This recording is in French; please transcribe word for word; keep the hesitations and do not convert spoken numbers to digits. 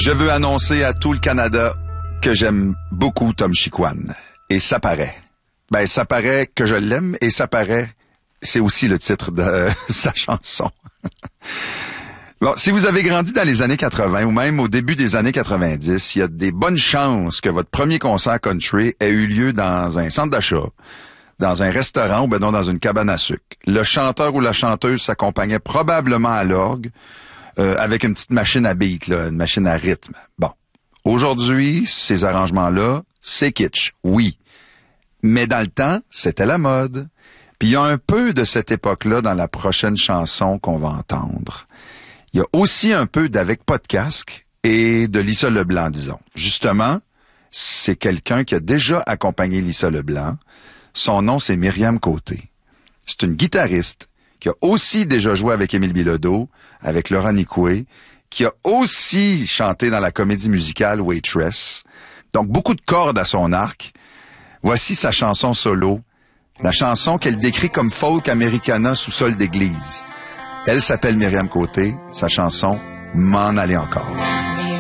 Je veux annoncer à tout le Canada que j'aime beaucoup Tom Chicoine. Et ça paraît. Ben, ça paraît que je l'aime et ça paraît, c'est aussi le titre de euh, sa chanson. Bon, si vous avez grandi dans les années quatre-vingts ou même au début des années quatre-vingt-dix, il y a des bonnes chances que votre premier concert country ait eu lieu dans un centre d'achat, dans un restaurant ou ben non dans une cabane à sucre. Le chanteur ou la chanteuse s'accompagnait probablement à l'orgue euh, avec une petite machine à beat, là, une machine à rythme. Bon, aujourd'hui, ces arrangements-là, c'est kitsch, oui. Mais dans le temps, c'était la mode. Puis il y a un peu de cette époque-là dans la prochaine chanson qu'on va entendre. Il y a aussi un peu d'Avec pas de casque et de Lisa Leblanc, disons. Justement, c'est quelqu'un qui a déjà accompagné Lisa Leblanc. Son nom, c'est Myriam Côté. C'est une guitariste qui a aussi déjà joué avec Émile Bilodeau, avec Laurent Nicoué, qui a aussi chanté dans la comédie musicale Waitress. Donc, beaucoup de cordes à son arc. Voici sa chanson solo, la chanson qu'elle décrit comme folk americana sous sol d'église. Elle s'appelle Myriam Côté, sa chanson « M'en aller encore ».